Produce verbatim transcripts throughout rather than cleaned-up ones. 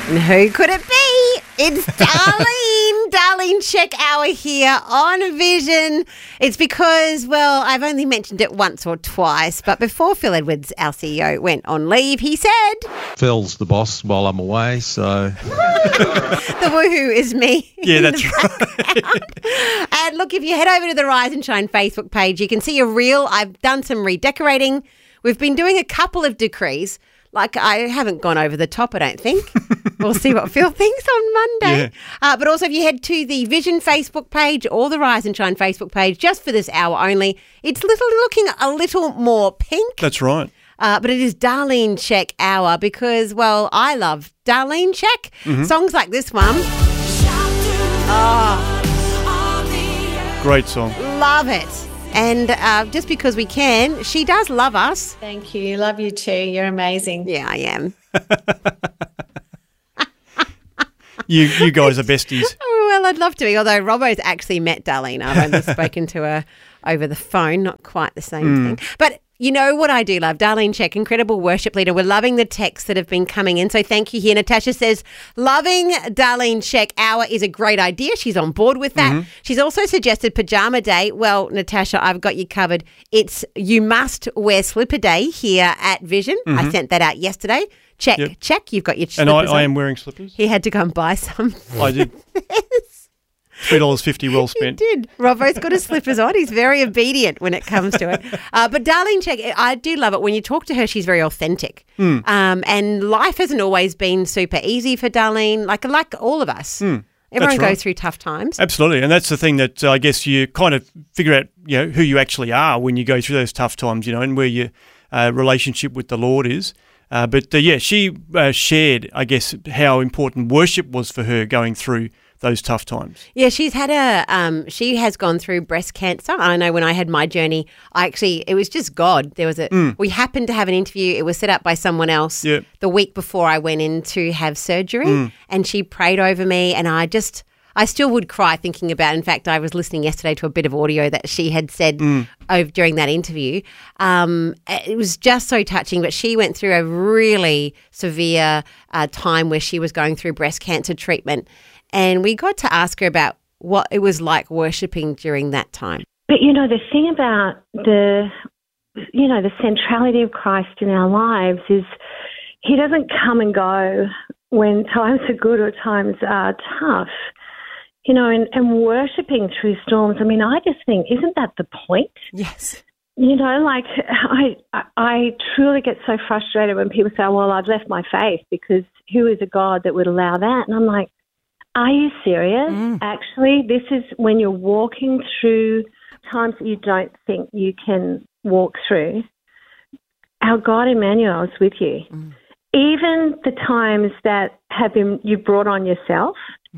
And who could it be? It's Darlene. Darlene Check Hour here on Vision. It's because, well, I've only mentioned it once or twice, but before Phil Edwards, our C E O, went on leave, he said... Phil's the boss while I'm away, so... The woohoo is me. Yeah, that's right. And look, if you head over to the Rise and Shine Facebook page, you can see a reel. I've done some redecorating. We've been doing a couple of decrees. Like, I haven't gone over the top, I don't think. We'll see what Phil thinks on Monday. Yeah. Uh, but also, if you head to the Vision Facebook page or the Rise and Shine Facebook page, just for this hour only, it's little looking a little more pink. That's right. Uh, but it is Darlene Check Hour because, well, I love Darlene Check. Mm-hmm. Songs like this one. Oh, Great song. love it. And uh, just because we can, she does love us. Thank you. Love you too. You're amazing. Yeah, I am. You you guys are besties. Oh, well, I'd love to be, although Robbo's actually met Darlene. I've only spoken to her over the phone, not quite the same thing. But you know what I do love? Darlene Check, incredible worship leader. We're loving the texts that have been coming in, so thank you here. Natasha says, loving Darlene Check Hour is a great idea. She's on board with that. She's also suggested Pajama Day. Well, Natasha, I've got you covered. It's You Must Wear Slipper Day here at Vision. I sent that out yesterday. Check, Yep. check. You've got your And I, slippers I on. am wearing slippers. He had to go and buy some. I did. three dollars fifty well He spent. did. Robbo's got his slippers on. He's very obedient when it comes to it. Uh, but Darlene Check, I do love it. When you talk to her, she's very authentic. Hmm. Um, and life hasn't always been super easy for Darlene, like like all of us. Everyone Hmm. That's goes right. through tough times. Absolutely. And that's the thing that uh, I guess you kind of figure out, you know, who you actually are when you go through those tough times, you know, and where your uh, relationship with the Lord is. Uh, but, uh, yeah, she uh, shared, I guess, how important worship was for her going through those tough times. Yeah, she's had a, um, she has gone through breast cancer. I know when I had my journey, I actually, it was just God. There was a, we happened to have an interview. It was set up by someone else Yeah. the week before I went in to have surgery, and she prayed over me, and I just, I still would cry thinking about. In fact, I was listening yesterday to a bit of audio that she had said over, during that interview. Um, it was just so touching. But she went through a really severe uh, time where she was going through breast cancer treatment, and we got to ask her about what it was like worshiping during that time. But, you know, the thing about the, you know, the centrality of Christ in our lives is he doesn't come and go when times are good or times are tough. You know, and, and worshipping through storms, I mean, I just think, isn't that the point? Yes. You know, like I, I truly get so frustrated when people say, well, I've left my faith because who is a God that would allow that? And I'm like, are you serious? Actually, this is when you're walking through times that you don't think you can walk through. Our God Emmanuel is with you. Even the times that have been you brought on yourself,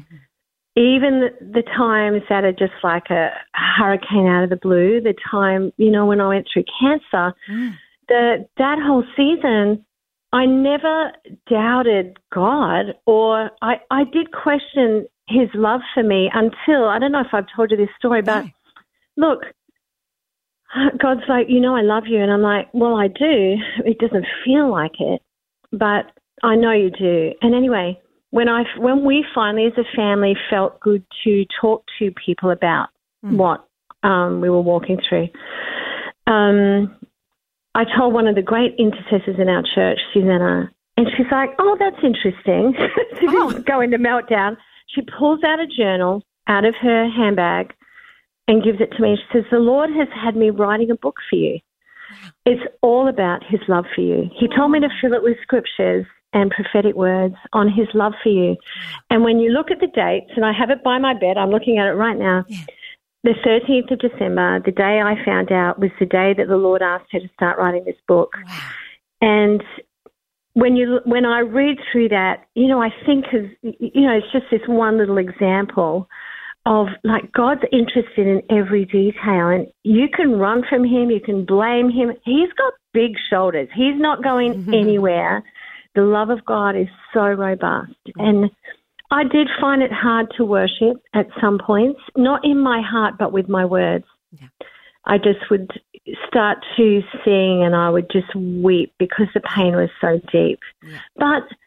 even the, the times that are just like a hurricane out of the blue, the time, you know, when I went through cancer, the that whole season, I never doubted God, or I, I did question his love for me until, I don't know if I've told you this story, but look, God's like, you know, I love you. And I'm like, well, I do. It doesn't feel like it, but I know you do. And anyway, when I, when we finally as a family felt good to talk to people about what um, we were walking through, um, I told one of the great intercessors in our church, Susanna, and she's like, oh, that's interesting. She didn't go into meltdown. She pulls out a journal out of her handbag and gives it to me. She says, the Lord has had me writing a book for you. It's all about his love for you. He told me to fill it with scriptures and prophetic words on his love for you. And when you look at the dates, and I have it by my bed, I'm looking at it right now, yeah. The thirteenth of December, the day I found out, was the day that the Lord asked her to start writing this book. Wow. And when you when I read through that, you know, I think of, you know, it's just this one little example of, like, God's interested in every detail, and you can run from him, you can blame him. He's got big shoulders. He's not going mm-hmm. anywhere. The love of God is so robust. Mm-hmm. And I did find it hard to worship at some points, not in my heart, but with my words. Yeah. I just would start to sing and I would just weep because the pain was so deep. Yeah. But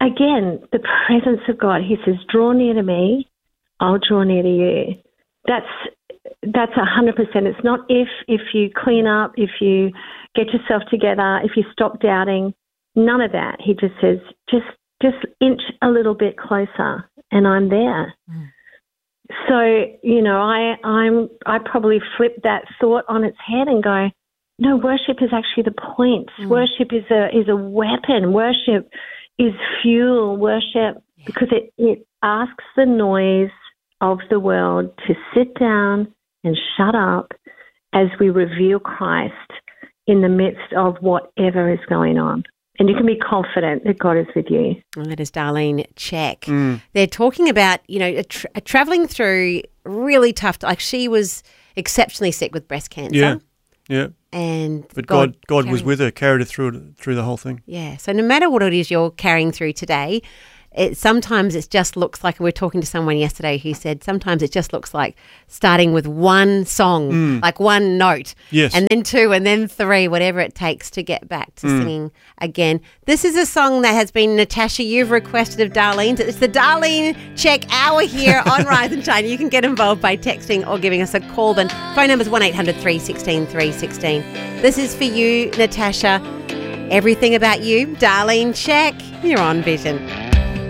again, the presence of God. He says, draw near to me, I'll draw near to you. That's that's one hundred percent. It's not if, if you clean up, if you get yourself together, if you stop doubting, none of that. He just says, just just inch a little bit closer and I'm there. Mm. So, you know, I I'm I probably flip that thought on its head and go, no, worship is actually the point. Mm. Worship is a is a weapon. Worship is fuel. Worship, yeah. because it, it asks the noise of the world to sit down and shut up as we reveal Christ in the midst of whatever is going on. And you can be confident that God is with you. And that is Darlene Zschech. Mm. They're talking about, you know, tra- travelling through really tough, like she was exceptionally sick with breast cancer. Yeah, yeah. And but God, God, God was with her, carried her through it, through the whole thing. Yeah. So no matter what it is you're carrying through today, it sometimes it just looks like, we were talking to someone yesterday who said sometimes it just looks like starting with one song, mm. like one note, yes. and then two, and then three, whatever it takes to get back to mm. singing again. This is a song that has been, Natasha, you've requested of Darlene's. It's the Darlene Zschech Hour here on Rise and Shine. You can get involved by texting or giving us a call. Then phone number is one eight hundred three one six three one six. This is for you, Natasha. Everything about you, Darlene Zschech. You're on Vision.